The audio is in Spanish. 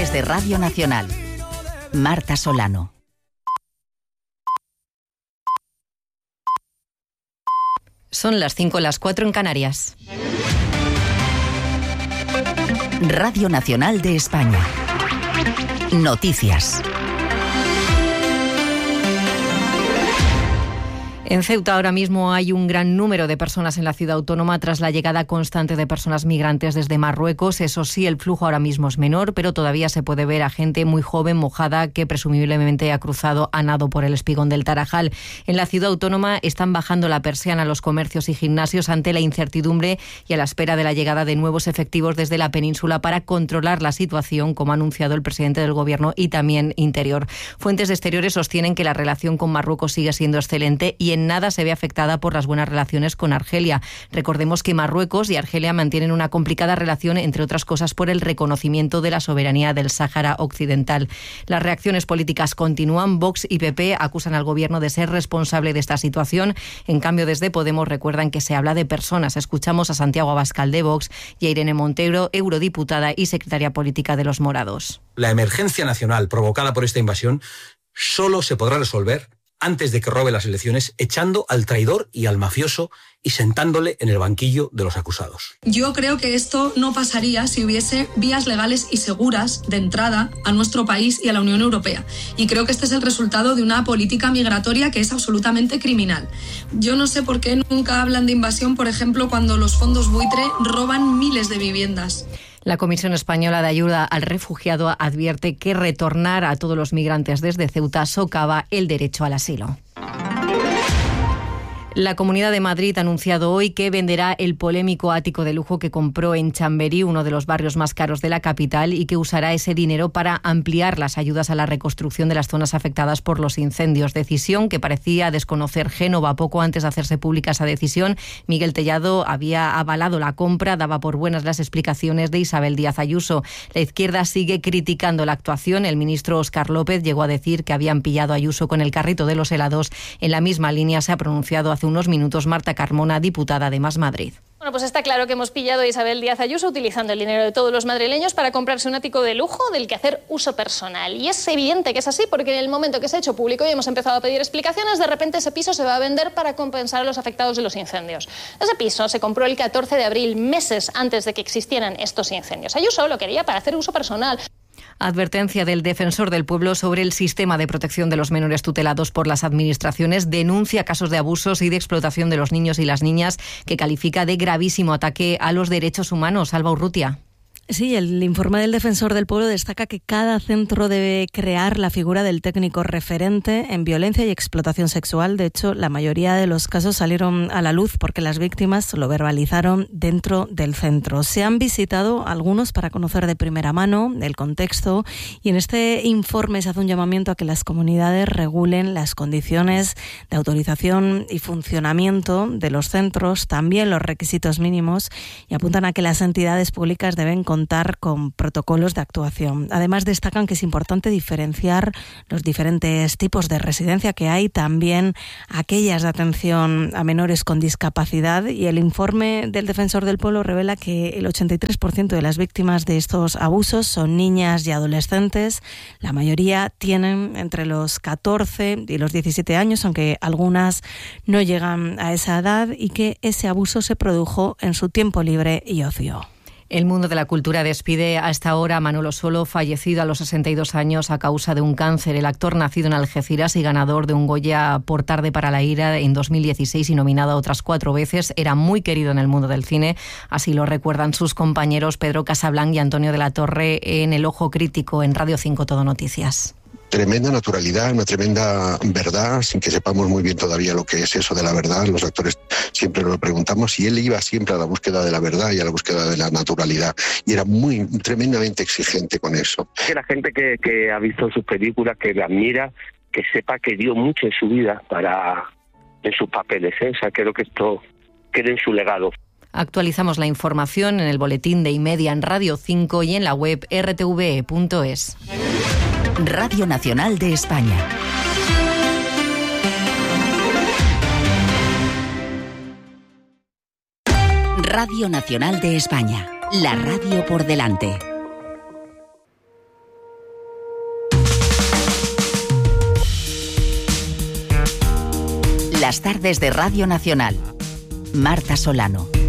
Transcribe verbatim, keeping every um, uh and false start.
Desde Radio Nacional, Marta Solano. Son las cinco, las cuatro en Canarias. Radio Nacional de España. Noticias. En Ceuta ahora mismo hay un gran número de personas en la ciudad autónoma tras la llegada constante de personas migrantes desde Marruecos. Eso sí, el flujo ahora mismo es menor, pero todavía se puede ver a gente muy joven, mojada, que presumiblemente ha cruzado a nado por el espigón del Tarajal. En la ciudad autónoma están bajando la persiana los comercios y gimnasios ante la incertidumbre y a la espera de la llegada de nuevos efectivos desde la península para controlar la situación, como ha anunciado el presidente del Gobierno y también Interior. Fuentes de Exteriores sostienen que la relación con Marruecos sigue siendo excelente y en nada se ve afectada por las buenas relaciones con Argelia. Recordemos que Marruecos y Argelia mantienen una complicada relación, entre otras cosas, por el reconocimiento de la soberanía del Sáhara Occidental. Las reacciones políticas continúan. Vox y P P acusan al Gobierno de ser responsable de esta situación. En cambio, desde Podemos recuerdan que se habla de personas. Escuchamos a Santiago Abascal de Vox y a Irene Montero, eurodiputada y secretaria política de Los Morados. La emergencia nacional provocada por esta invasión solo se podrá resolver antes de que robe las elecciones, echando al traidor y al mafioso y sentándole en el banquillo de los acusados. Yo creo que esto no pasaría si hubiese vías legales y seguras de entrada a nuestro país y a la Unión Europea. Y creo que este es el resultado de una política migratoria que es absolutamente criminal. Yo no sé por qué nunca hablan de invasión, por ejemplo, cuando los fondos buitre roban miles de viviendas. La Comisión Española de Ayuda al Refugiado advierte que retornar a todos los migrantes desde Ceuta socava el derecho al asilo. La Comunidad de Madrid ha anunciado hoy que venderá el polémico ático de lujo que compró en Chamberí, uno de los barrios más caros de la capital, y que usará ese dinero para ampliar las ayudas a la reconstrucción de las zonas afectadas por los incendios. Decisión que parecía desconocer Génova. Poco antes de hacerse pública esa decisión, Miguel Tellado había avalado la compra, daba por buenas las explicaciones de Isabel Díaz Ayuso. La izquierda sigue criticando la actuación. El ministro Óscar López llegó a decir que habían pillado a Ayuso con el carrito de los helados. En la misma línea se ha pronunciado hace unos minutos Marta Carmona, diputada de Más Madrid. Bueno, pues está claro que hemos pillado a Isabel Díaz Ayuso utilizando el dinero de todos los madrileños para comprarse un ático de lujo del que hacer uso personal. Y es evidente que es así porque en el momento que se ha hecho público y hemos empezado a pedir explicaciones, de repente ese piso se va a vender para compensar a los afectados de los incendios. Ese piso se compró el catorce de abril, meses antes de que existieran estos incendios. Ayuso lo quería para hacer uso personal. Advertencia del Defensor del Pueblo sobre el sistema de protección de los menores tutelados por las administraciones. Denuncia casos de abusos y de explotación de los niños y las niñas que califica de gravísimo ataque a los derechos humanos. Alba Urrutia. Sí, el informe del Defensor del Pueblo destaca que cada centro debe crear la figura del técnico referente en violencia y explotación sexual. De hecho, la mayoría de los casos salieron a la luz porque las víctimas lo verbalizaron dentro del centro. Se han visitado algunos para conocer de primera mano el contexto y en este informe se hace un llamamiento a que las comunidades regulen las condiciones de autorización y funcionamiento de los centros, también los requisitos mínimos, y apuntan a que las entidades públicas deben contar con protocolos de actuación. Además, destacan que es importante diferenciar los diferentes tipos de residencia que hay, también aquellas de atención a menores con discapacidad, y el informe del Defensor del Pueblo revela que el ochenta y tres por ciento de las víctimas de estos abusos son niñas y adolescentes. La mayoría tienen entre los catorce y los diecisiete años, aunque algunas no llegan a esa edad, y que ese abuso se produjo en su tiempo libre y ocio. El mundo de la cultura despide hasta ahora a Manolo Solo, fallecido a los sesenta y dos años a causa de un cáncer. El actor, nacido en Algeciras y ganador de un Goya por Tarde para la ira en dos mil dieciséis y nominado a otras cuatro veces, era muy querido en el mundo del cine. Así lo recuerdan sus compañeros Pedro Casablanc y Antonio de la Torre en El Ojo Crítico, en Radio cinco Todo Noticias. Tremenda naturalidad, una tremenda verdad, sin que sepamos muy bien todavía lo que es eso de la verdad. Los actores siempre nos lo preguntamos, y él iba siempre a la búsqueda de la verdad y a la búsqueda de la naturalidad, y era muy tremendamente exigente con eso. Que la gente que, que ha visto sus películas, que la admira, que sepa que dio mucho en su vida para en sus papeles, ¿eh? O sea, creo que esto quede en su legado. Actualizamos la información en el boletín de Imedia en Radio cinco y en la web r t v e punto es. Radio Nacional de España. Radio Nacional de España. La radio por delante. Las tardes de Radio Nacional. Marta Solano.